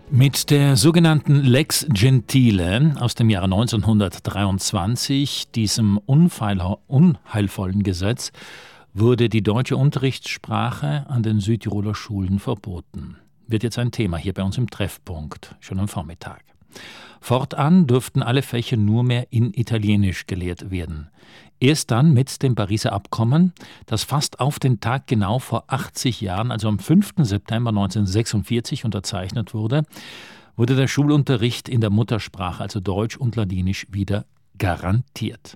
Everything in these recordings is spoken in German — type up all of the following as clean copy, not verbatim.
Mit der sogenannten Lex Gentile aus dem Jahre 1923, diesem unheilvollen Gesetz, wurde die deutsche Unterrichtssprache an den Südtiroler Schulen verboten. Wird jetzt ein Thema hier bei uns im Treffpunkt, schon am Vormittag. Fortan dürften alle Fächer nur mehr in Italienisch gelehrt werden. Erst dann mit dem Pariser Abkommen, das fast auf den Tag genau vor 80 Jahren, also am 5. September 1946 unterzeichnet wurde, wurde der Schulunterricht in der Muttersprache, also Deutsch und Ladinisch, wieder garantiert.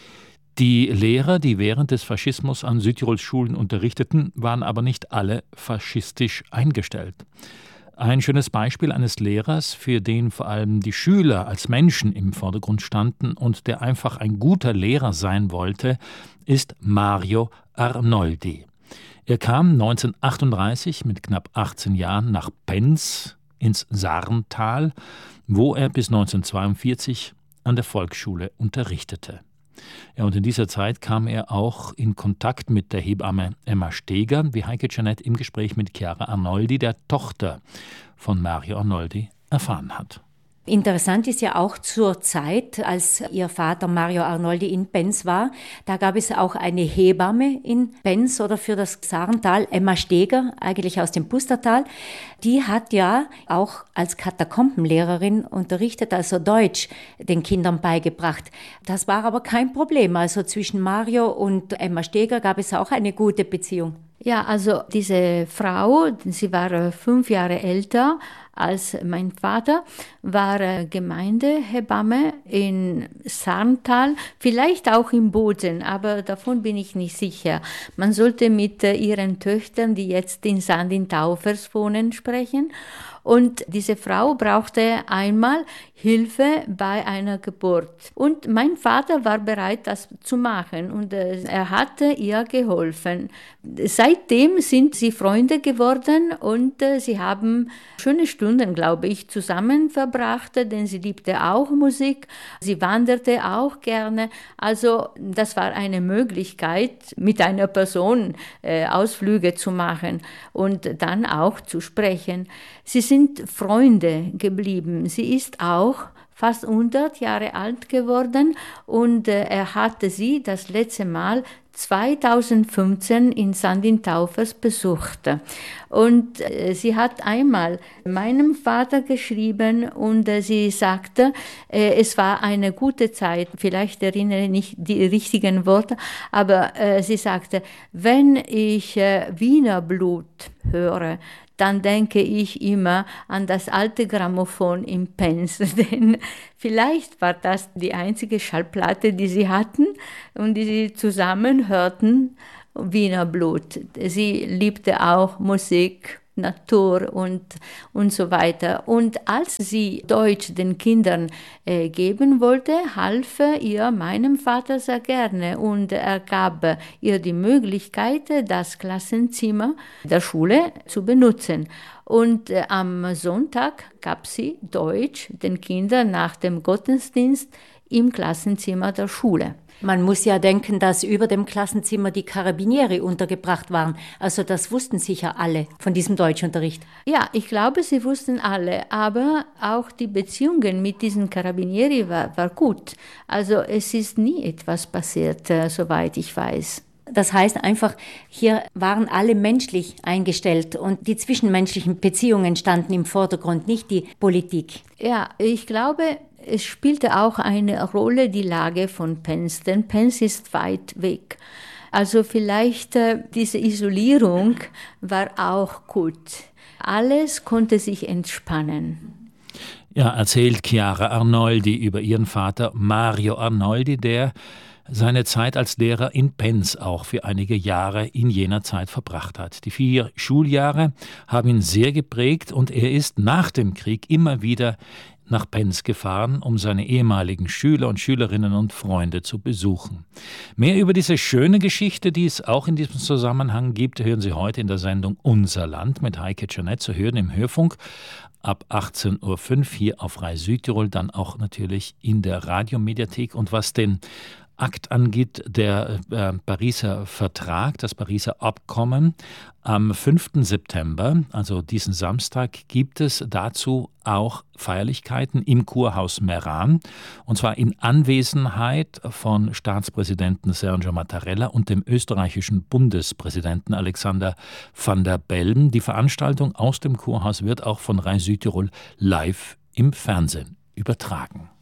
Die Lehrer, die während des Faschismus an Südtirols Schulen unterrichteten, waren aber nicht alle faschistisch eingestellt. Ein schönes Beispiel eines Lehrers, für den vor allem die Schüler als Menschen im Vordergrund standen und der einfach ein guter Lehrer sein wollte, ist Mario Arnoldi. Er kam 1938 mit knapp 18 Jahren nach Penz ins Sarntal, wo er bis 1942 an der Volksschule unterrichtete. Ja, und in dieser Zeit kam er auch in Kontakt mit der Hebamme Emma Steger, wie Heike Janett im Gespräch mit Chiara Arnoldi, der Tochter von Mario Arnoldi, erfahren hat. Interessant ist ja auch zur Zeit, als ihr Vater Mario Arnoldi in Penz war, da gab es auch eine Hebamme in Penz oder für das Sarntal, Emma Steger, eigentlich aus dem Pustertal. Die hat ja auch als Katakombenlehrerin unterrichtet, also Deutsch den Kindern beigebracht. Das war aber kein Problem. Also zwischen Mario und Emma Steger gab es auch eine gute Beziehung. Ja, also diese Frau, sie war 5 Jahre älter als mein Vater, war Gemeindehebamme in Sarntal, vielleicht auch im Boden, aber davon bin ich nicht sicher. Man sollte mit ihren Töchtern, die jetzt in Sandin-Taufers wohnen, sprechen. Und diese Frau brauchte einmal Hilfe bei einer Geburt. Und mein Vater war bereit, das zu machen. Und er hatte ihr geholfen. Seitdem sind sie Freunde geworden und sie haben schöne Stunden, glaube ich, zusammen verbracht, denn sie liebte auch Musik. Sie wanderte auch gerne. Also das war eine Möglichkeit, mit einer Person Ausflüge zu machen und dann auch zu sprechen. Sie sind Freunde geblieben. Sie ist auch fast 100 Jahre alt geworden und er hatte sie das letzte Mal 2015 in Sandin-Taufers besucht. Und sie hat einmal meinem Vater geschrieben und sie sagte, es war eine gute Zeit, vielleicht erinnere ich nicht die richtigen Worte, aber sie sagte, wenn ich Wiener Blut höre, dann denke ich immer an das alte Grammophon in Penz, denn vielleicht war das die einzige Schallplatte, die sie hatten und die sie zusammen hörten, Wiener Blut. Sie liebte auch Musik, Natur und so weiter. Und als sie Deutsch den Kindern geben wollte, half ihr meinem Vater sehr gerne und er gab ihr die Möglichkeit, das Klassenzimmer der Schule zu benutzen. Und am Sonntag gab sie Deutsch den Kindern nach dem Gottesdienst im Klassenzimmer der Schule. Man muss ja denken, dass über dem Klassenzimmer die Karabinieri untergebracht waren. Also das wussten sicher alle von diesem Deutschunterricht. Ja, ich glaube, sie wussten alle, aber auch die Beziehungen mit diesen Karabinieri war gut. Also es ist nie etwas passiert, soweit ich weiß. Das heißt einfach, hier waren alle menschlich eingestellt und die zwischenmenschlichen Beziehungen standen im Vordergrund, nicht die Politik. Ja, ich glaube, es spielte auch eine Rolle die Lage von Penz, denn Penz ist weit weg. Also vielleicht diese Isolierung war auch gut. Alles konnte sich entspannen. Ja, erzählt Chiara Arnoldi über ihren Vater Mario Arnoldi, der seine Zeit als Lehrer in Penz auch für einige Jahre in jener Zeit verbracht hat. Die 4 Schuljahre haben ihn sehr geprägt und er ist nach dem Krieg immer wieder nach Penz gefahren, um seine ehemaligen Schüler und Schülerinnen und Freunde zu besuchen. Mehr über diese schöne Geschichte, die es auch in diesem Zusammenhang gibt, hören Sie heute in der Sendung Unser Land mit Heike Janett zu hören im Hörfunk ab 18:05 Uhr hier auf Rai Südtirol, dann auch natürlich in der Radiomediathek. Und was den Akt angeht, der Pariser Vertrag, das Pariser Abkommen. Am 5. September, also diesen Samstag, gibt es dazu auch Feierlichkeiten im Kurhaus Meran, und zwar in Anwesenheit von Staatspräsidenten Sergio Mattarella und dem österreichischen Bundespräsidenten Alexander Van der Bellen. Die Veranstaltung aus dem Kurhaus wird auch von Rai Südtirol live im Fernsehen übertragen.